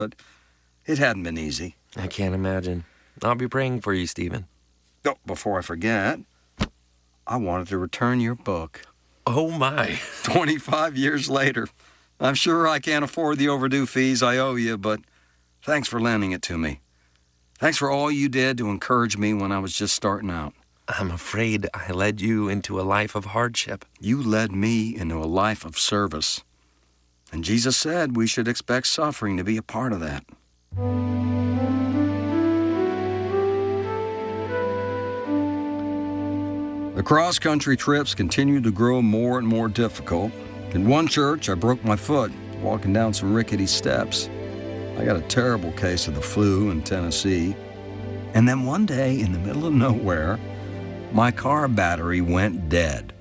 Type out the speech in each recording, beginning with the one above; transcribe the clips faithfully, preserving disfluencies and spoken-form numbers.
but it hadn't been easy. I can't imagine. I'll be praying for you, Stephen. Oh, before I forget, I wanted to return your book. Oh, my. twenty-five years later. I'm sure I can't afford the overdue fees I owe you, but thanks for lending it to me. Thanks for all you did to encourage me when I was just starting out. I'm afraid I led you into a life of hardship. You led me into a life of service. And Jesus said we should expect suffering to be a part of that. The cross-country trips continued to grow more and more difficult. In one church, I broke my foot walking down some rickety steps. I got a terrible case of the flu in Tennessee. And then one day, in the middle of nowhere, my car battery went dead.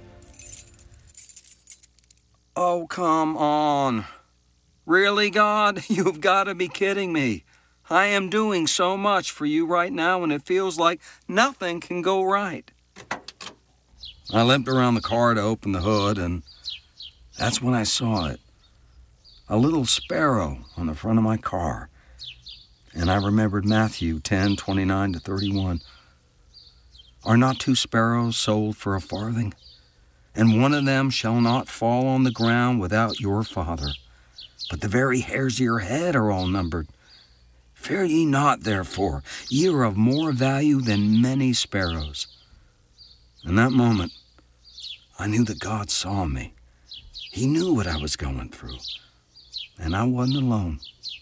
Oh, come on. Really, God? You've got to be kidding me. I am doing so much for you right now, and it feels like nothing can go right. I limped around the car to open the hood, and that's when I saw it. A little sparrow on the front of my car. And I remembered Matthew ten, twenty-nine to thirty-one. Are not two sparrows sold for a farthing? And one of them shall not fall on the ground without your Father. But the very hairs of your head are all numbered. Fear ye not, therefore. Ye are of more value than many sparrows. In that moment, I knew that God saw me. He knew what I was going through. And I wasn't alone.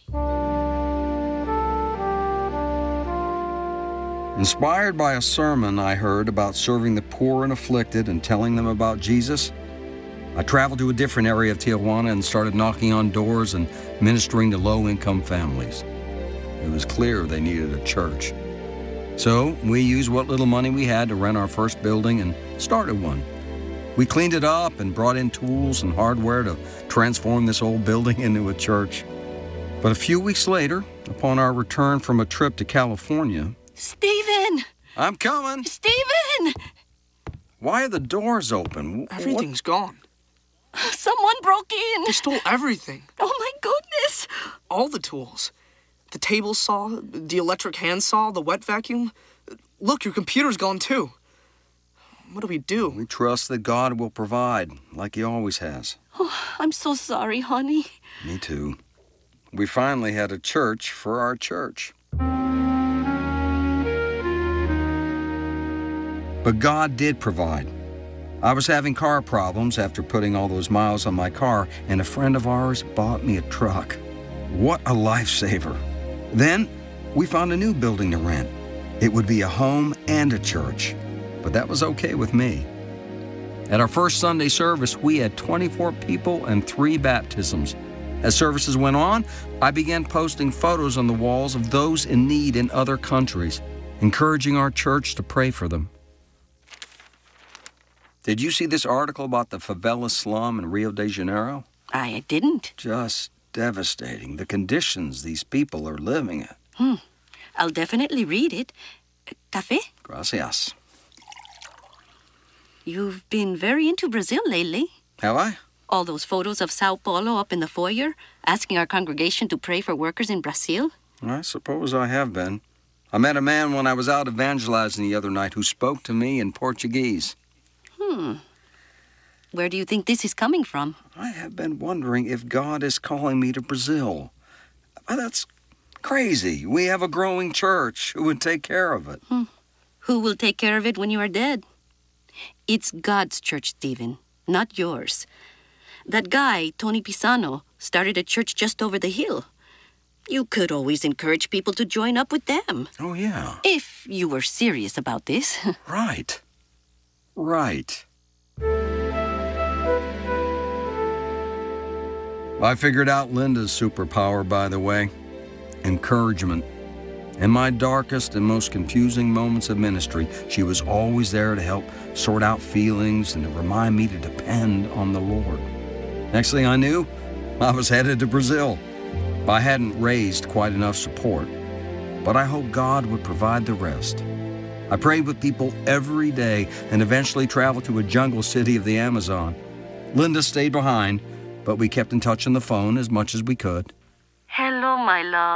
Inspired by a sermon I heard about serving the poor and afflicted and telling them about Jesus, I traveled to a different area of Tijuana and started knocking on doors and ministering to low-income families. It was clear they needed a church. So we used what little money we had to rent our first building and started one. We cleaned it up and brought in tools and hardware to transform this old building into a church. But a few weeks later, upon our return from a trip to California... Stephen! I'm coming! Stephen! Why are the doors open? Everything's gone. Someone broke in! They stole everything. Oh, my goodness! All the tools. The table saw, the electric hand saw, the wet vacuum. Look, your computer's gone too. What do we do? We trust that God will provide, like He always has. Oh, I'm so sorry, honey. Me too. We finally had a church for our church. But God did provide. I was having car problems after putting all those miles on my car, and a friend of ours bought me a truck. What a lifesaver. Then we found a new building to rent. It would be a home and a church, but that was okay with me. At our first Sunday service, we had twenty-four people and three baptisms. As services went on, I began posting photos on the walls of those in need in other countries, encouraging our church to pray for them. Did you see this article about the favela slum in Rio de Janeiro? I didn't. Just devastating, the conditions these people are living in. Hmm. I'll definitely read it. Uh, café? Gracias. You've been very into Brazil lately. Have I? All those photos of Sao Paulo up in the foyer, asking our congregation to pray for workers in Brazil. I suppose I have been. I met a man when I was out evangelizing the other night who spoke to me in Portuguese. Hmm. Where do you think this is coming from? I have been wondering if God is calling me to Brazil. That's crazy. We have a growing church. Who would take care of it? Hmm. Who will take care of it when you are dead? It's God's church, Stephen, not yours. That guy, Tony Pisano, started a church just over the hill. You could always encourage people to join up with them. Oh, yeah. If you were serious about this. Right. Right. I figured out Linda's superpower, by the way. Encouragement. In my darkest and most confusing moments of ministry, she was always there to help sort out feelings and to remind me to depend on the Lord. Next thing I knew, I was headed to Brazil. I hadn't raised quite enough support, but I hoped God would provide the rest. I prayed with people every day and eventually traveled to a jungle city of the Amazon. Linda stayed behind, but we kept in touch on the phone as much as we could. Hello, my love.